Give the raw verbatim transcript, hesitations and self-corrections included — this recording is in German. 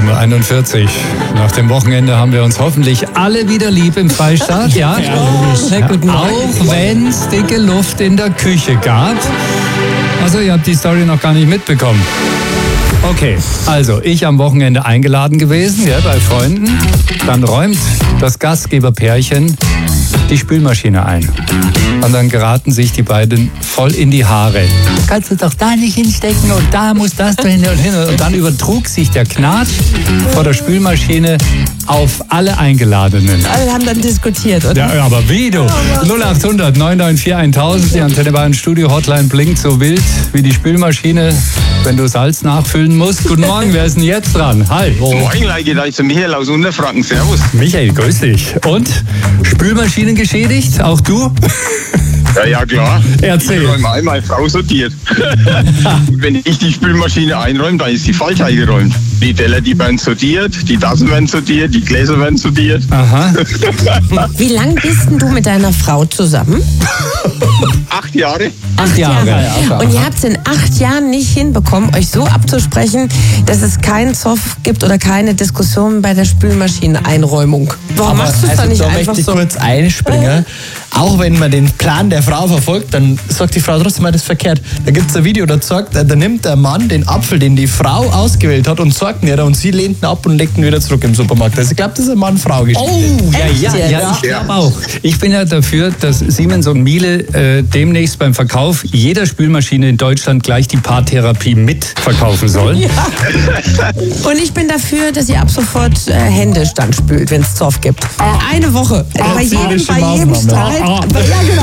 sieben Uhr einundvierzig. Nach dem Wochenende haben wir uns hoffentlich alle wieder lieb im Freistaat. Ja, ja, ja. Auch wenn es dicke Luft in der Küche gab. Also ihr habt die Story noch gar nicht mitbekommen. Okay, also ich am Wochenende eingeladen gewesen, ja, bei Freunden. Dann räumt das Gastgeberpärchen die Spülmaschine ein. Und dann geraten sich die beiden voll in die Haare. Kannst du doch da nicht hinstecken und da muss das drin und hin. Und dann übertrug sich der Knatsch vor der Spülmaschine auf alle Eingeladenen. Alle haben dann diskutiert, oder? Ja, aber wie du? null acht hundert neun neun vier tausend, die Antenne Bayern Studio Hotline blinkt so wild wie die Spülmaschine, wenn du Salz nachfüllen musst. Guten Morgen, wer ist denn jetzt dran? Hi. Oh. Moin, Leute, da ist der Michael aus Unterfranken. Servus. Michael, grüß dich. Und? Spülmaschinen geschädigt? Auch du? Ja, ja, klar. Erzähl. Ich räume ein, meine Frau sortiert. Wenn ich die Spülmaschine einräume, dann ist die falsch eingeräumt. Die Teller, die werden sortiert, die Tassen werden sortiert, die Gläser werden sortiert. Aha. Wie lange bist denn du mit deiner Frau zusammen? Acht Jahre. Acht Jahre. Jahre. Und ihr habt es in acht Jahren nicht hinbekommen, euch so abzusprechen, dass es keinen Zoff gibt oder keine Diskussion bei der Spülmaschineneinräumung. Warum Aber machst du es also, dann nicht da einfach möchte ich so? kurz einspringen. Auch wenn man den Plan der Frau verfolgt, dann sagt die Frau trotzdem mal das verkehrt. Da gibt es ein Video, da, sagt, da nimmt der Mann den Apfel, den die Frau ausgewählt hat, und sagt ihn und sie lehnt ihn ab und legt ihn wieder zurück im Supermarkt. Also ich glaube, das ist eine Mann-Frau-Geschichte. Oh, ja, ja, ja, ich glaube auch. Ich bin ja dafür, dass Siemens und Miele äh, demnächst beim Verkauf jeder Spülmaschine in Deutschland gleich die Paartherapie mit verkaufen sollen. Ja. Und ich bin dafür, dass ihr ab sofort äh, händisch dann spült, wenn es Zoff gibt. Äh, eine Woche. Bei jedem, bei jedem Streit. Ja, genau.